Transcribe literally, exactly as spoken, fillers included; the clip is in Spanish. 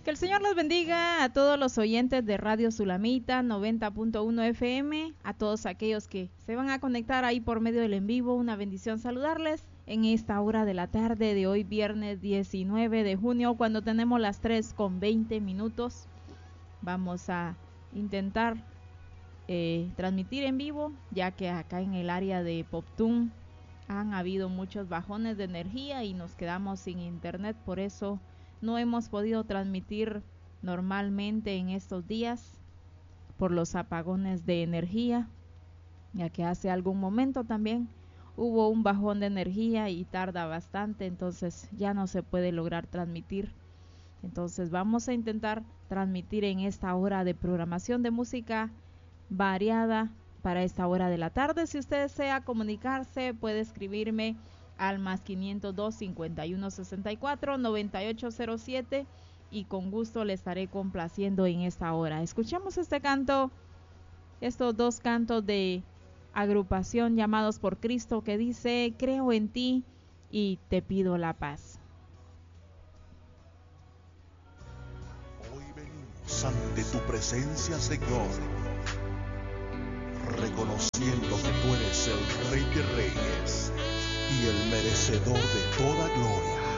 Que el Señor los bendiga a todos los oyentes de Radio Sulamita noventa punto uno F M, a todos aquellos que se van a conectar ahí por medio del en vivo. Una bendición saludarles en esta hora de la tarde de hoy, viernes diecinueve de junio, cuando tenemos las tres con veinte minutos. Vamos a intentar eh, transmitir en vivo, ya que acá en el área de Poptún han habido muchos bajones de energía y nos quedamos sin internet, por eso no hemos podido transmitir normalmente en estos días por los apagones de energía, ya que hace algún momento también hubo un bajón de energía y tarda bastante, entonces ya no se puede lograr transmitir. Entonces vamos a intentar transmitir en esta hora de programación de música variada para esta hora de la tarde. Si usted desea comunicarse, puede escribirme al más quinientos dos, cincuenta y uno, sesenta y cuatro, noventa y ocho cero siete y con gusto le estaré complaciendo en esta hora. Escuchamos este canto, estos dos cantos de agrupación Llamados por Cristo, que dice: creo en ti y te pido la paz. Hoy venimos ante tu presencia, Señor, reconociendo que tú eres el Rey de Reyes y el merecedor de toda gloria.